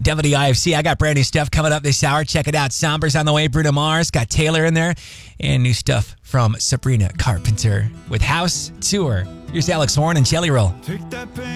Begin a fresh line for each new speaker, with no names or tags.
WIFC. I got brand new stuff coming up this hour. Check it out. Somber's on the way. Bruno Mars. Got Taylor in there. And new stuff from Sabrina Carpenter with House Tour. Here's Alex Horn and Jelly Roll.